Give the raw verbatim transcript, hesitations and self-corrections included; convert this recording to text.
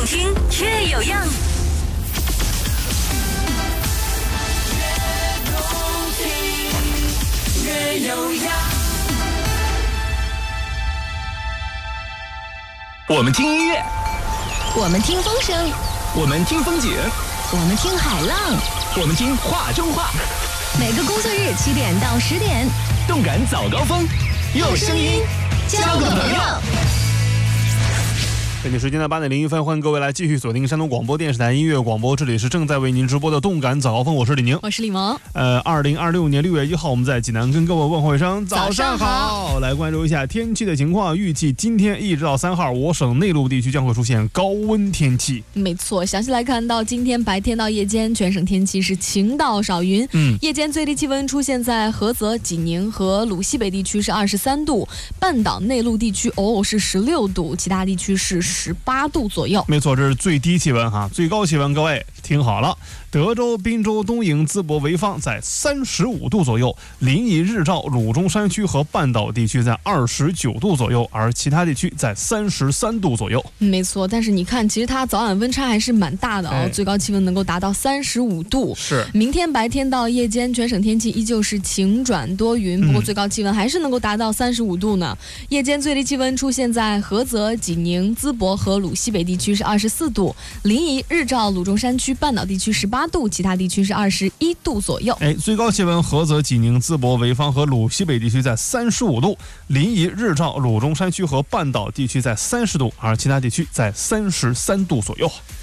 听越有样。越有样。 我们听音乐， 我们听风声， 我们听风景， 我们听海浪， 我们听话中话。 每个工作日七点到十点， 动感早高峰，用声音交个朋友。 北京时间的八点零一分，欢迎各位来继续锁定山东广播电视台音乐广播，这里是正在为您直播的动感早高峰，我是李宁， 我是李萌。 呃，二零二六年六月一号，我们在济南跟各位问候一声早上好。 早上好， 来关注一下天气的情况，预计今天一直到三号，我省内陆地区将会出现高温天气。 没错，详细来看到今天白天到夜间，全省天气是晴到少云。 嗯， 夜间最低气温出现在菏泽、济宁和鲁西北地区是二十三度，半岛内陆地区偶尔是十六度，其他地区是十八度左右。 没错，这是最低气温哈，最高气温各位听好了，德州、滨州、东营、淄博、潍坊在三十五度左右，临沂、日照、鲁中山区和半岛地区在二十九度左右，而其他地区在三十三度左右。 没错，但是你看，其实它早晚温差还是蛮大的哦， 哎、 最高气温能够达到三十五度。 是， 明天白天到夜间，全省天气依旧是晴转多云，不过最高气温还是能够达到三十五度呢。嗯、夜间最低气温出现在菏泽、济宁、淄博和鲁西北地区是二十四度，临沂、日照、鲁中山区、半岛地区十八度，其他地区是二十一度左右。 哎，最高气温菏泽、济宁、淄博、潍坊和鲁西北地区在三十五度，临沂、日照、鲁中山区和半岛地区在三十度，而其他地区在三十三度左右。